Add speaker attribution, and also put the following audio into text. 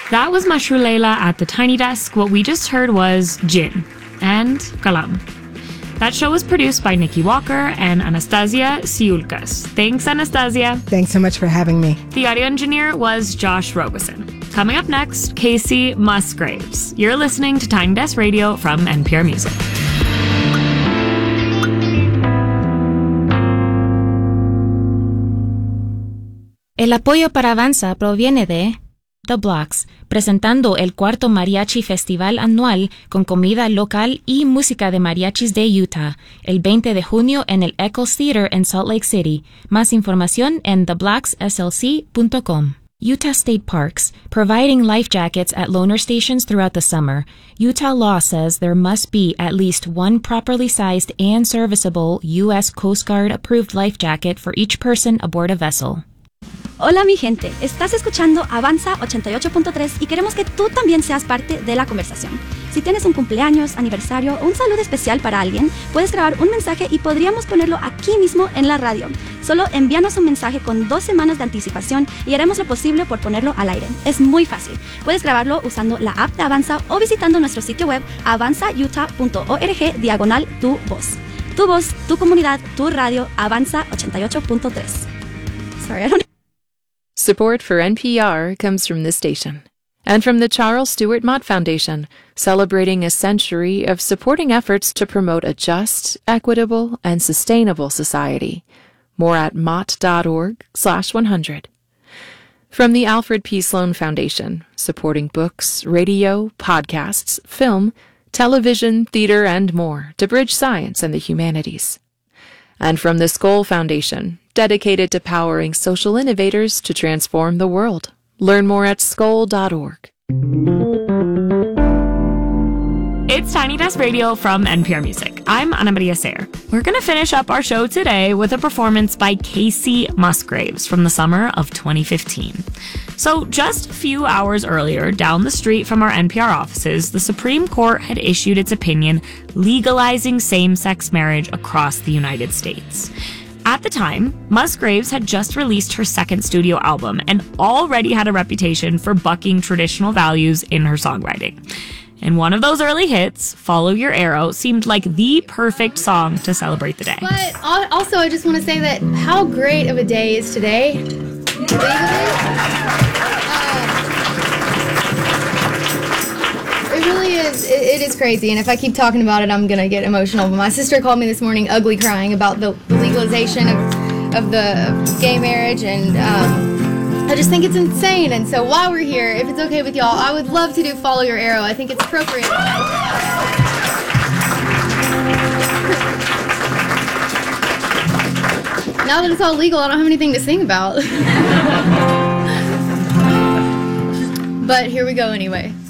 Speaker 1: That was Mashrulela at the Tiny Desk. What we just heard was Jin and Kalam. That show was produced by Nikki Walker and Anastasia Siulkas. Thanks, Anastasia.
Speaker 2: Thanks so much for having me.
Speaker 1: The audio engineer was Josh Robeson. Coming up next, Casey Musgraves. You're listening to Tiny Desk Radio from NPR Music.
Speaker 3: El apoyo para Avanza proviene de The Blocks, presentando el cuarto Mariachi Festival anual con comida local y música de mariachis de Utah, el 20 de junio en el Eccles Theater en Salt Lake City. Más información en theblockslc.com. Utah State Parks, providing life jackets at loaner stations throughout the summer. Utah law says there must be at least one properly sized and serviceable U.S. Coast Guard approved life jacket for each person aboard a vessel.
Speaker 4: Hola mi gente, estás escuchando Avanza 88.3 y queremos que tú también seas parte de la conversación. Si tienes un cumpleaños, aniversario o un saludo especial para alguien, puedes grabar un mensaje y podríamos ponerlo aquí mismo en la radio. Solo envíanos un mensaje con 2 semanas de anticipación y haremos lo posible por ponerlo al aire. Es muy fácil. Puedes grabarlo usando la app de Avanza o visitando nuestro sitio web avanzautah.org/tu voz. Tu voz, tu comunidad, tu radio, Avanza 88.3. Sorry, I don't know.
Speaker 5: Support for NPR comes from this station and from the Charles Stewart Mott Foundation, celebrating a century of supporting efforts to promote a just, equitable, and sustainable society. More at mott.org/100. From the Alfred P. Sloan Foundation, supporting books, radio, podcasts, film, television, theater, and more to bridge science and the humanities. And from the Skoll Foundation, dedicated to powering social innovators to transform the world. Learn more at skoll.org.
Speaker 1: It's Tiny Desk Radio from NPR Music. I'm Ana Maria Sayre. We're going to finish up our show today with a performance by Casey Musgraves from the summer of 2015. So just a few hours earlier, down the street from our NPR offices, the Supreme Court had issued its opinion legalizing same-sex marriage across the United States. At the time, Musgraves had just released her second studio album and already had a reputation for bucking traditional values in her songwriting. And one of those early hits, Follow Your Arrow, seemed like the perfect song to celebrate the day.
Speaker 6: But also, I just want to say that how great of a day is today. It really is. It is crazy. And if I keep talking about it, I'm going to get emotional. But my sister called me this morning ugly crying about the legalization of the gay marriage. And I just think it's insane. And so while we're here, if it's okay with y'all, I would love to do Follow Your Arrow. I think it's appropriate. Now that it's all legal, I don't have anything to sing about. But here we go anyway.